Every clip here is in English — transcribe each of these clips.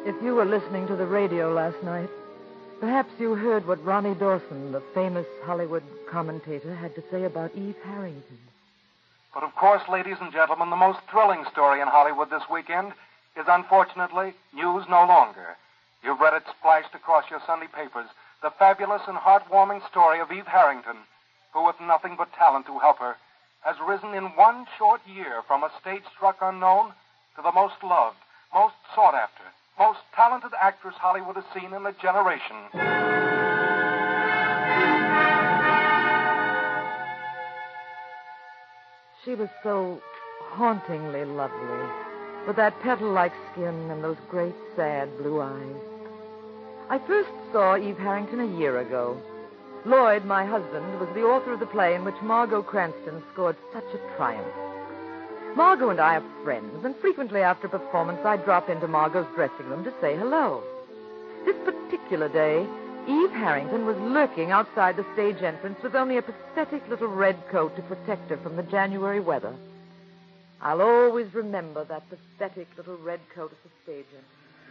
If you were listening to the radio last night, perhaps you heard what Ronnie Dawson, the famous Hollywood commentator, had to say about Eve Harrington. But of course, ladies and gentlemen, the most thrilling story in Hollywood this weekend is unfortunately news no longer. You've read it splashed across your Sunday papers, the fabulous and heartwarming story of Eve Harrington, who with nothing but talent to help her, has risen in one short year from a stage-struck unknown to the most loved, most sought after, most talented actress Hollywood has seen in a generation. She was so hauntingly lovely, with that petal-like skin and those great, sad blue eyes. I first saw Eve Harrington a year ago. Lloyd, my husband, was the author of the play in which Margot Cranston scored such a triumph. Margot and I are friends, and frequently after a performance, I drop into Margot's dressing room to say hello. This particular day, Eve Harrington was lurking outside the stage entrance with only a pathetic little red coat to protect her from the January weather. I'll always remember that pathetic little red coat at the stage entrance.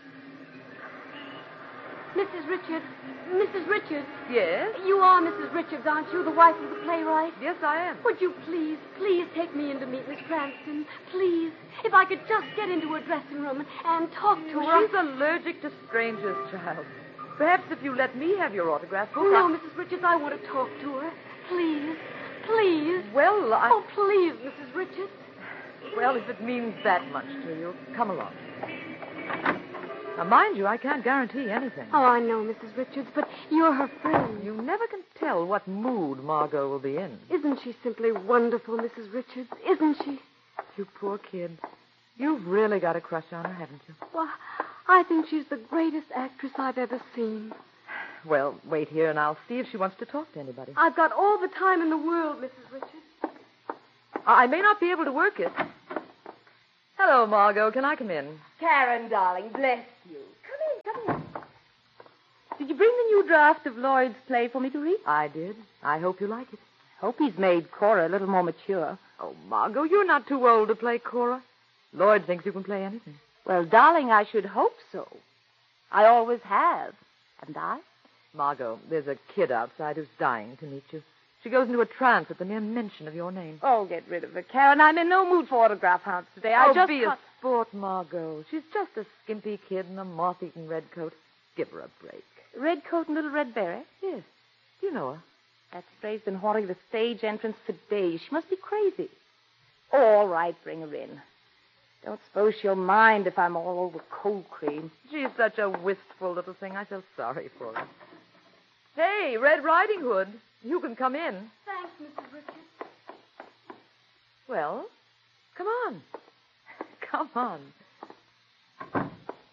Mrs. Richards. Mrs. Richards. Yes? You are Mrs. Richards, aren't you? The wife of the playwright? Yes, I am. Would you please take me in to meet Miss Cranston? Please. If I could just get into her dressing room and talk to her. She's allergic to strangers, child. Perhaps if you let me have your autograph book. No, Mrs. Richards, I want to talk to her. Please. Please. Well, Oh, please, Mrs. Richards. Well, if it means that much to you, come along. Now, mind you, I can't guarantee anything. Oh, I know, Mrs. Richards, but you're her friend. You never can tell what mood Margot will be in. Isn't she simply wonderful, Mrs. Richards? Isn't she? You poor kid. You've really got a crush on her, haven't you? Well, I think she's the greatest actress I've ever seen. Well, wait here and I'll see if she wants to talk to anybody. I've got all the time in the world, Mrs. Richards. I may not be able to work it. Hello, Margot. Can I come in? Karen, darling, bless you. Come in. Did you bring the new draft of Lloyd's play for me to read? I did. I hope you like it. Hope he's made Cora a little more mature. Oh, Margot, you're not too old to play Cora. Lloyd thinks you can play anything. Well, darling, I should hope so. I always have. Haven't I? Margot, there's a kid outside who's dying to meet you. She goes into a trance at the mere mention of your name. Oh, get rid of her, Karen. I'm in no mood for autograph hunts today. Be a sport, Margot. She's just a skimpy kid in a moth-eaten red coat. Give her a break. Red coat and little red beret? Yes. Do you know her? That spray's been haunting the stage entrance for days. She must be crazy. All right, bring her in. Don't suppose she'll mind if I'm all over cold cream. She's such a wistful little thing. I feel sorry for her. Hey, Red Riding Hood. You can come in. Thanks, Mrs. Richards. Well, come on. Come on.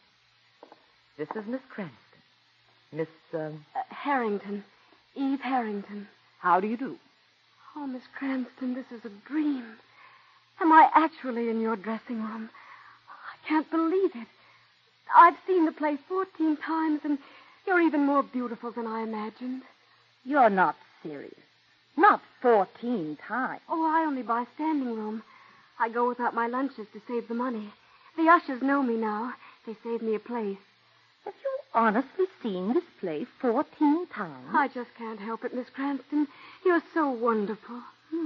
This is Miss Cranston. Miss, Harrington. Eve Harrington. How do you do? Oh, Miss Cranston, this is a dream. Am I actually in your dressing room? I can't believe it. I've seen the play 14 times, and you're even more beautiful than I imagined. You're not serious. Not 14 times. Oh, I only buy standing room. I go without my lunches to save the money. The ushers know me now. They saved me a place. Have you honestly seen this play 14 times? I just can't help it, Miss Cranston. You're so wonderful.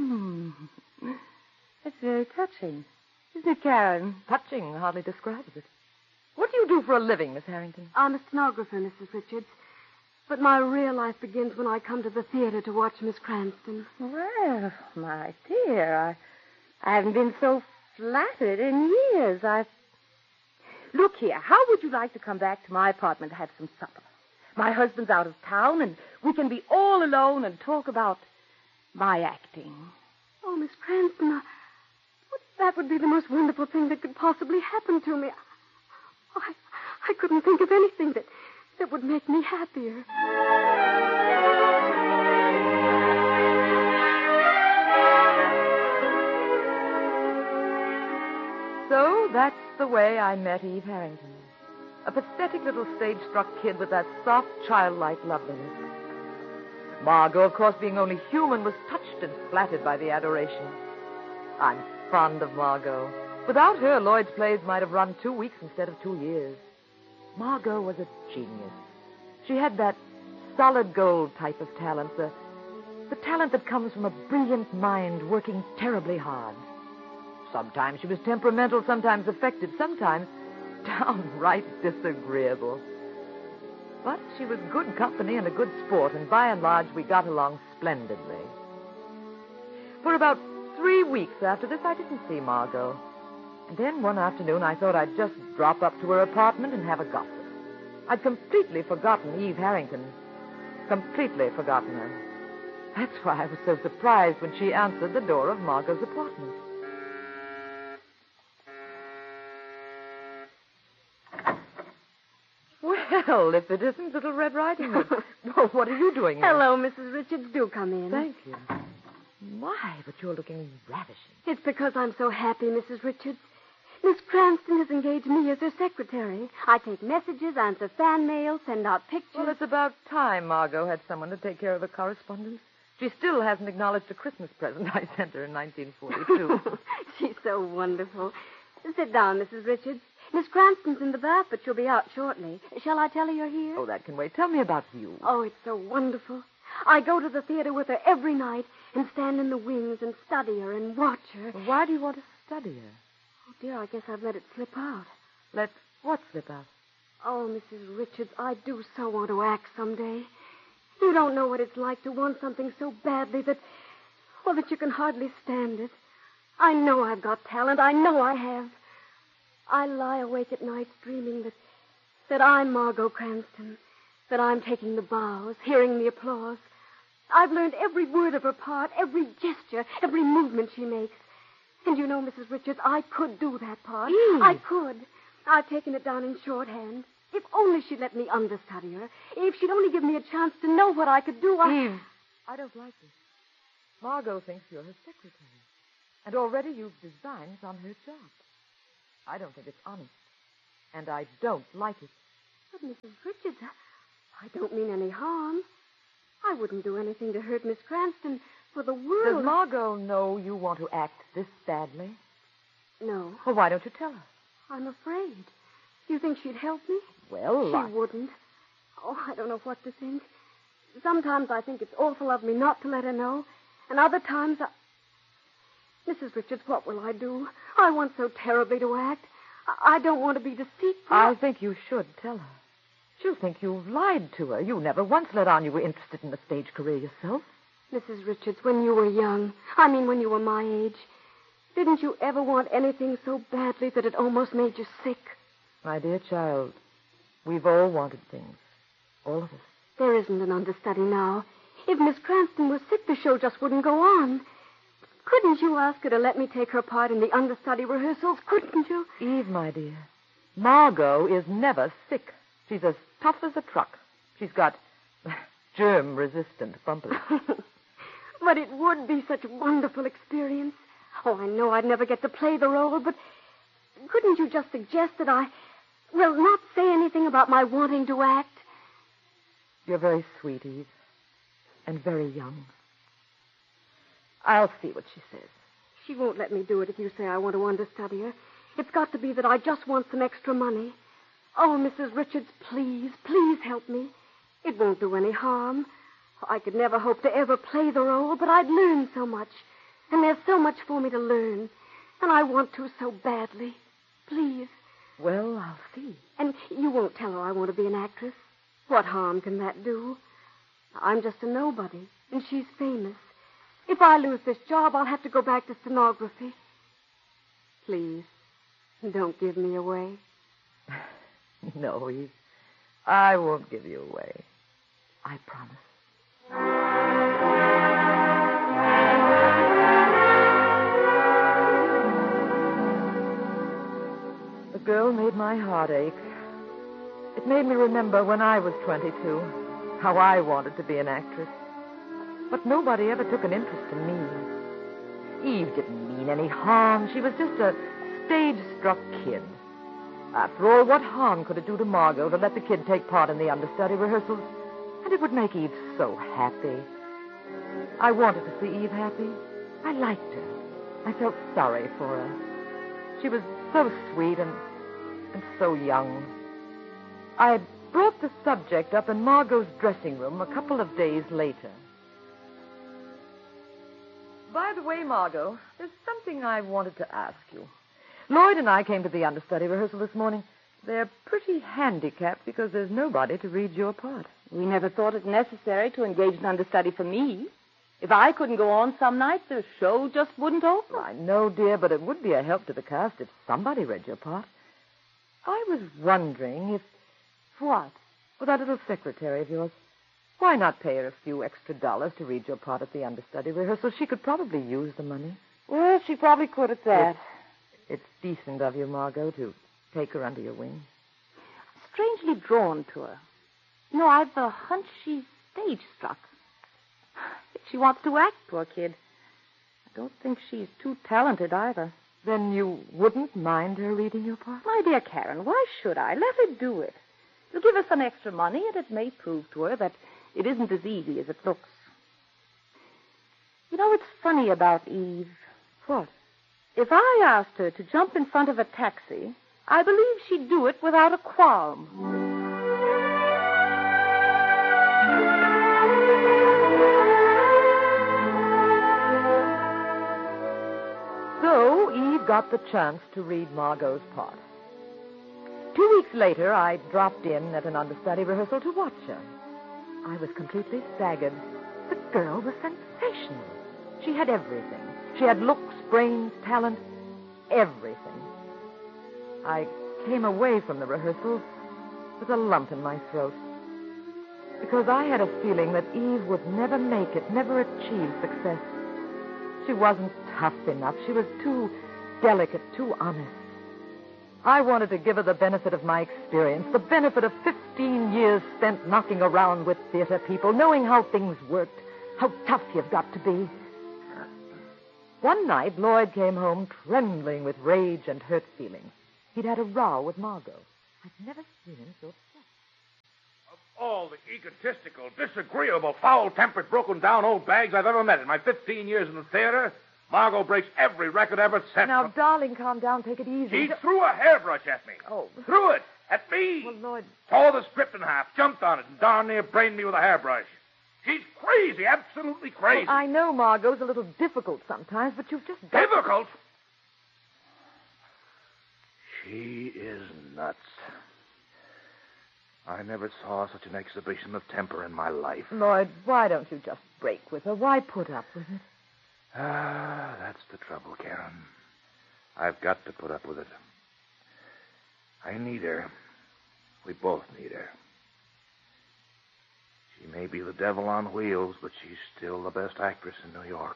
That's very touching. Isn't it, Karen? Touching hardly describes it. What do you do for a living, Miss Harrington? I'm a stenographer, Mrs. Richards. But my real life begins when I come to the theater to watch Miss Cranston. Well, my dear, I haven't been so flattered in years. Look here, how would you like to come back to my apartment to have some supper? My husband's out of town, and we can be all alone and talk about my acting. Oh, Miss Cranston, that would be the most wonderful thing that could possibly happen to me. I couldn't think of anything that would make me happier. So that's the way I met Eve Harrington. A pathetic little stage-struck kid with that soft, childlike loveliness. Margot, of course, being only human, was touched and flattered by the adoration. I'm fond of Margot. Without her, Lloyd's plays might have run 2 weeks instead of 2 years. Margot was a genius. She had that solid gold type of talent, the talent that comes from a brilliant mind working terribly hard. Sometimes she was temperamental, sometimes affected, sometimes downright disagreeable. But she was good company and a good sport, and by and large, we got along splendidly. For about 3 weeks after this, I didn't see Margot. And then one afternoon, I thought I'd just drop up to her apartment and have a gossip. I'd completely forgotten Eve Harrington. Completely forgotten her. That's why I was so surprised when she answered the door of Margot's apartment. Well, if it isn't Little Red Riding Hood. Well, what are you doing here? Hello, Mrs. Richards. Do come in. Thank you. My, but you're looking ravishing. It's because I'm so happy, Mrs. Richards. Miss Cranston has engaged me as her secretary. I take messages, answer fan mail, send out pictures. Well, it's about time Margot had someone to take care of her correspondence. She still hasn't acknowledged a Christmas present I sent her in 1942. She's so wonderful. Sit down, Mrs. Richards. Miss Cranston's in the bath, but she'll be out shortly. Shall I tell her you're here? Oh, that can wait. Tell me about you. Oh, it's so wonderful. I go to the theater with her every night and stand in the wings and study her and watch her. Well, why do you want to study her? Oh, dear, I guess I've let it slip out. Let what slip out? Oh, Mrs. Richards, I do so want to act someday. You don't know what it's like to want something so badly that you can hardly stand it. I know I've got talent. I know I have. I lie awake at nights dreaming that I'm Margot Cranston, that I'm taking the bows, hearing the applause. I've learned every word of her part, every gesture, every movement she makes. And you know, Mrs. Richards, I could do that part. Eve. I could. I've taken it down in shorthand. If only she'd let me understudy her. If she'd only give me a chance to know what I could do, Eve, I don't like this. Margot thinks you're her secretary. And already you've designs on her job. I don't think it's honest. And I don't like it. But, Mrs. Richards, I don't mean any harm. I wouldn't do anything to hurt Miss Cranston for the world. Does Margot know you want to act this badly? No. Well, why don't you tell her? I'm afraid. Do you think she'd help me? Well, She wouldn't. Oh, I don't know what to think. Sometimes I think it's awful of me not to let her know. And other times Mrs. Richards, what will I do? I want so terribly to act. I don't want to be deceitful. I think you should tell her. She'll think you've lied to her. You never once let on you were interested in a stage career yourself. Mrs. Richards, when you were young, when you were my age, didn't you ever want anything so badly that it almost made you sick? My dear child, we've all wanted things. All of us. There isn't an understudy now. If Miss Cranston was sick, the show just wouldn't go on. Couldn't you ask her to let me take her part in the understudy rehearsals? Couldn't you? Eve, my dear, Margot is never sick. She's as tough as a truck. She's got germ-resistant bumpers. But it would be such a wonderful experience. Oh, I know I'd never get to play the role, but couldn't you just suggest that not say anything about my wanting to act? You're very sweet, Eve, and very young. I'll see what she says. She won't let me do it if you say I want to understudy her. It's got to be that I just want some extra money. Oh, Mrs. Richards, please, please help me. It won't do any harm. I could never hope to ever play the role, but I'd learn so much. And there's so much for me to learn. And I want to so badly. Please. Well, I'll see. And you won't tell her I want to be an actress? What harm can that do? I'm just a nobody, and she's famous. If I lose this job, I'll have to go back to stenography. Please, don't give me away. No, Eve. I won't give you away. I promise. The girl made my heart ache. It made me remember when I was 22, how I wanted to be an actress. But nobody ever took an interest in me. Eve didn't mean any harm. She was just a stage-struck kid. After all, what harm could it do to Margot to let the kid take part in the understudy rehearsals? And it would make Eve so happy. I wanted to see Eve happy. I liked her. I felt sorry for her. She was so sweet and so young. I brought the subject up in Margot's dressing room a couple of days later. By the way, Margot, there's something I wanted to ask you. Lloyd and I came to the understudy rehearsal this morning. They're pretty handicapped because there's nobody to read your part. We never thought it necessary to engage an understudy for me. If I couldn't go on some nights, the show just wouldn't open. I know, dear, but it would be a help to the cast if somebody read your part. I was wondering if... What? Well, that little secretary of yours. Why not pay her a few extra dollars to read your part at the understudy rehearsal? She could probably use the money. Well, she probably could at that. It's decent of you, Margot, to take her under your wing. Strangely drawn to her. I've a hunch she's stage-struck. If she wants to act, poor kid. I don't think she's too talented either. Then you wouldn't mind her reading your part? My dear Karen, why should I? Let her do it. It'll give her some extra money, and it may prove to her that it isn't as easy as it looks. It's funny about Eve. What? If I asked her to jump in front of a taxi, I believe she'd do it without a qualm. So Eve got the chance to read Margot's part. 2 weeks later, I dropped in at an understudy rehearsal to watch her. I was completely staggered. The girl was sensational. She had everything. She had looks, brains, talent, everything. I came away from the rehearsal with a lump in my throat. Because I had a feeling that Eve would never make it, never achieve success. She wasn't tough enough. She was too delicate, too honest. I wanted to give her the benefit of my experience, the benefit of 15 years spent knocking around with theater people, knowing how things worked, how tough you've got to be. One night, Lloyd came home trembling with rage and hurt feelings. He'd had a row with Margot. I'd never seen him so upset. Of all the egotistical, disagreeable, foul-tempered, broken-down old bags I've ever met in my 15 years in the theater, Margot breaks every record ever set. Now, darling, calm down. Take it easy. She threw a hairbrush at me. Oh. Threw it at me. Well, Lloyd... Tore the script in half, jumped on it, and darn near brained me with a hairbrush. She's crazy, absolutely crazy. Well, I know Margot's a little difficult sometimes, but you've just... Difficult? She is nuts. I never saw such an exhibition of temper in my life. Lloyd, why don't you just break with her? Why put up with it? Ah, that's the trouble, Karen. I've got to put up with it. I need her. We both need her. She may be the devil on wheels, but she's still the best actress in New York.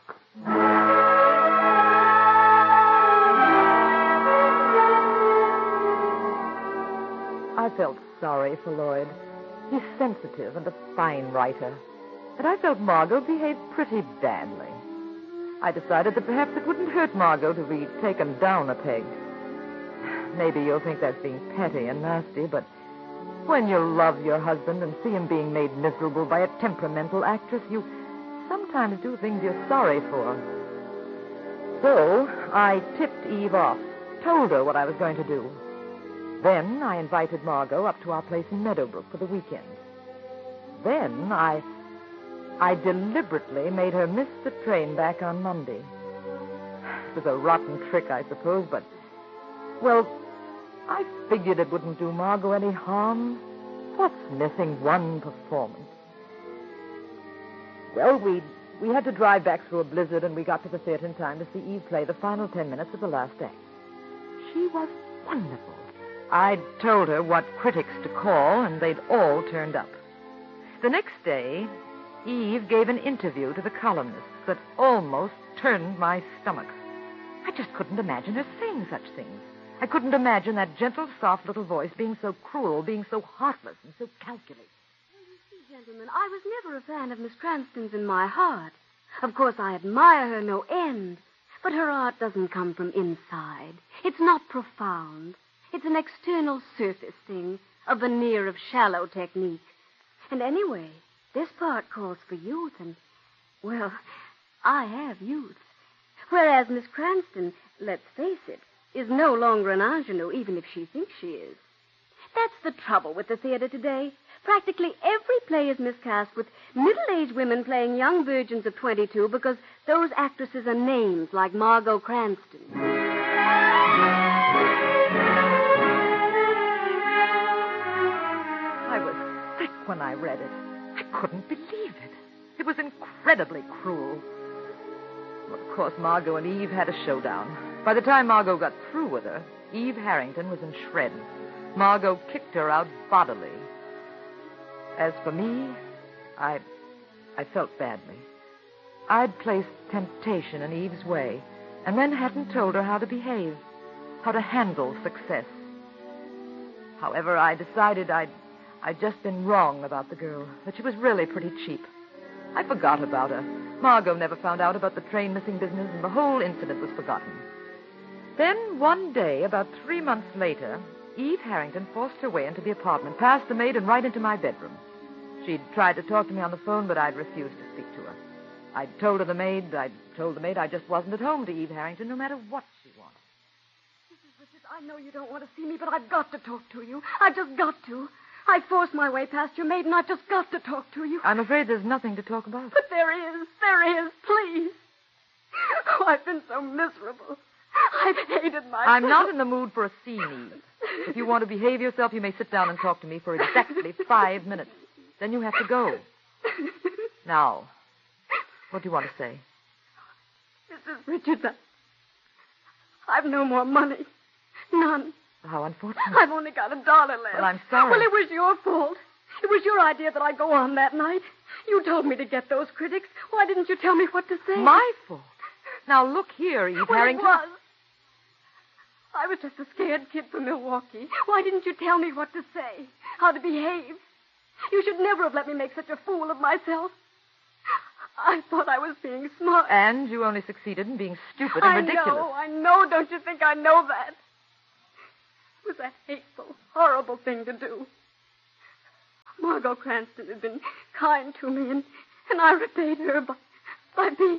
I felt sorry for Lloyd. He's sensitive and a fine writer. And I felt Margot behaved pretty badly. I decided that perhaps it wouldn't hurt Margot to be taken down a peg. Maybe you'll think that's being petty and nasty, but when you love your husband and see him being made miserable by a temperamental actress, you sometimes do things you're sorry for. So I tipped Eve off, told her what I was going to do. Then I invited Margot up to our place in Meadowbrook for the weekend. Then I deliberately made her miss the train back on Monday. It was a rotten trick, I suppose, but, well, I figured it wouldn't do Margot any harm. What's missing one performance? Well, we had to drive back through a blizzard, and we got to the theater in time to see Eve play the final 10 minutes of the last act. She was wonderful. I'd told her what critics to call, and they'd all turned up. The next day, Eve gave an interview to the columnists that almost turned my stomach. I just couldn't imagine her saying such things. I couldn't imagine that gentle, soft little voice being so cruel, being so heartless and so calculating. Well, you see, gentlemen, I was never a fan of Miss Cranston's in my heart. Of course, I admire her no end, but her art doesn't come from inside. It's not profound. It's an external surface thing, a veneer of shallow technique. And anyway, this part calls for youth, and, well, I have youth. Whereas Miss Cranston, let's face it, is no longer an ingenue, even if she thinks she is. That's the trouble with the theater today. Practically every play is miscast with middle-aged women playing young virgins of 22 because those actresses are names like Margot Cranston. I was sick when I read it. I couldn't believe it. It was incredibly cruel. Well, of course, Margot and Eve had a showdown. By the time Margot got through with her, Eve Harrington was in shreds. Margot kicked her out bodily. As for me, I felt badly. I'd placed temptation in Eve's way and then hadn't told her how to behave, how to handle success. However, I decided I'd just been wrong about the girl, that she was really pretty cheap. I forgot about her. Margot never found out about the train missing business, and the whole incident was forgotten. Then, one day, about 3 months later, Eve Harrington forced her way into the apartment, past the maid, and right into my bedroom. She'd tried to talk to me on the phone, but I'd refused to speak to her. I'd told the maid I just wasn't at home to Eve Harrington, no matter what she wanted. Mrs. Richards, I know you don't want to see me, but I've got to talk to you. I've just got to. I forced my way past your maid, and I've just got to talk to you. I'm afraid there's nothing to talk about. But there is, please. Oh, I've been so miserable. I've hated myself. I'm not in the mood for a scene, Eve. If you want to behave yourself, you may sit down and talk to me for exactly 5 minutes. Then you have to go. Now, what do you want to say? Mrs. Richards, I've no more money. None. How unfortunate. I've only got $1 left. Well, I'm sorry. Well, it was your fault. It was your idea that I go on that night. You told me to get those critics. Why didn't you tell me what to say? My fault? Now, look here, Eve Harrington. It was. I was just a scared kid from Milwaukee. Why didn't you tell me what to say? How to behave? You should never have let me make such a fool of myself. I thought I was being smart. And you only succeeded in being stupid and ridiculous. I know. Don't you think I know that? It was a hateful, horrible thing to do. Margot Cranston had been kind to me, and I repaid her by being...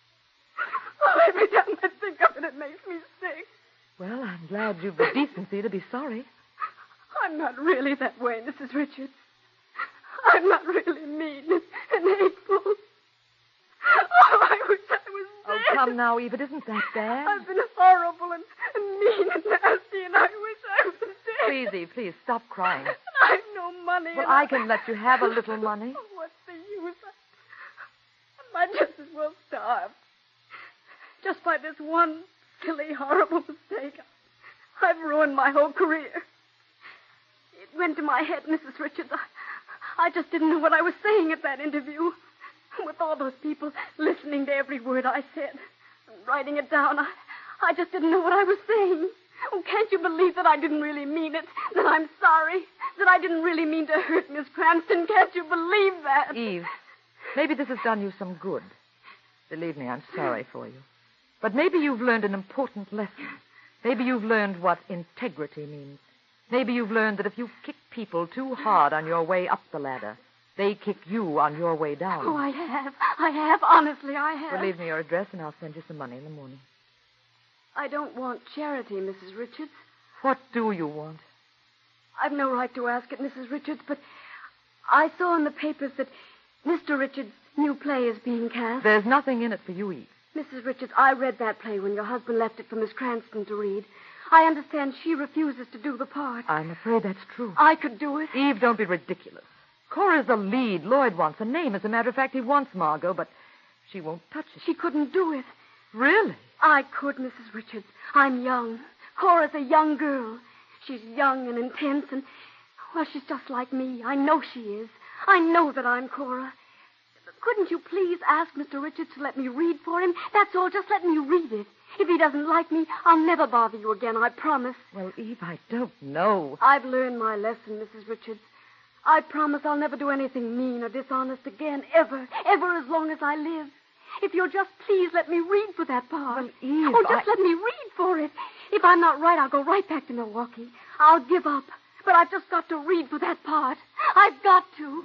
Oh, every time I think of it, it makes me sick. Well, I'm glad you've the decency to be sorry. I'm not really that way, Mrs. Richards. I'm not really mean and hateful. Oh, I wish I was dead. Oh, come now, Eve. It isn't that bad. I've been horrible and mean and nasty, and I wish I was dead. Please, Eve, please, stop crying. I've no money. Well, I can let you have a little money. Oh, what's the use? I might just as well starve. Just by this one silly, horrible mistake, I've ruined my whole career. It went to my head, Mrs. Richards. I just didn't know what I was saying at that interview. With all those people listening to every word I said and writing it down, I just didn't know what I was saying. Oh, can't you believe that I didn't really mean it? That I'm sorry? That I didn't really mean to hurt Miss Cranston? Can't you believe that? Eve, maybe this has done you some good. Believe me, I'm sorry for you. But maybe you've learned an important lesson. Maybe you've learned what integrity means. Maybe you've learned that if you kick people too hard on your way up the ladder, they kick you on your way down. Oh, I have. Honestly, I have. Well, leave me your address, and I'll send you some money in the morning. I don't want charity, Mrs. Richards. What do you want? I've no right to ask it, Mrs. Richards, but I saw in the papers that Mr. Richards' new play is being cast. There's nothing in it for you, Eve. Mrs. Richards, I read that play when your husband left it for Miss Cranston to read. I understand she refuses to do the part. I'm afraid that's true. I could do it. Eve, don't be ridiculous. Cora's the lead. Lloyd wants a name. As a matter of fact, he wants Margot, but she won't touch it. She couldn't do it. Really? I could, Mrs. Richards. I'm young. Cora's a young girl. She's young and intense, and, well, she's just like me. I know she is. I know that I'm Cora. Couldn't you please ask Mr. Richards to let me read for him? That's all. Just let me read it. If he doesn't like me, I'll never bother you again, I promise. Well, Eve, I don't know. I've learned my lesson, Mrs. Richards. I promise I'll never do anything mean or dishonest again, ever as long as I live. If you'll just please let me read for that part. Well, Eve, oh, just let me read for it. If I'm not right, I'll go right back to Milwaukee. I'll give up. But I've just got to read for that part. I've got to.